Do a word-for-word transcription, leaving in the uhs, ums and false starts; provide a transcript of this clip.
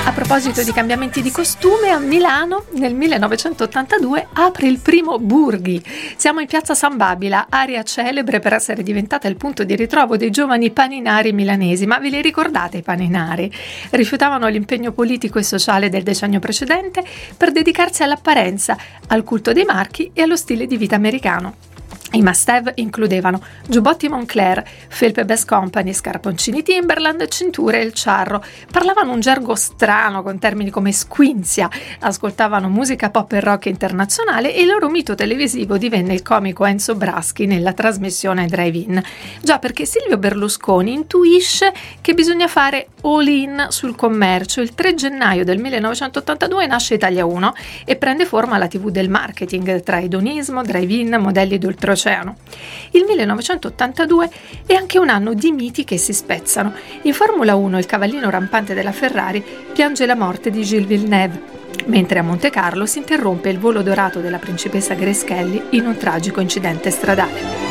A proposito di cambiamenti di costume, a Milano nel millenovecentottantadue apre il primo Burghi. Siamo in piazza San Babila, area celebre per essere diventata il punto di ritrovo dei giovani paninari milanesi. Ma ve li ricordate i paninari? Rifiutavano l'impegno politico e sociale del decennio precedente per dedicarsi all'apparenza, al culto dei marchi e allo stile di vita americano. I must-have includevano giubbotti Moncler, felpe Best Company, scarponcini Timberland, cinture El Charro. Parlavano un gergo strano con termini come squinzia, ascoltavano musica pop e rock internazionale e il loro mito televisivo divenne il comico Enzo Braschi nella trasmissione Drive-In. Già, perché Silvio Berlusconi intuisce che bisogna fare all-in sul commercio. Il tre gennaio del millenovecentottantadue nasce Italia uno e prende forma la tivù del marketing tra edonismo, drive-in, modelli d'oltreoceano. Il millenovecentottantadue è anche un anno di miti che si spezzano. In Formula uno il cavallino rampante della Ferrari piange la morte di Gilles Villeneuve, mentre a Monte Carlo si interrompe il volo dorato della principessa Grace Kelly in un tragico incidente stradale.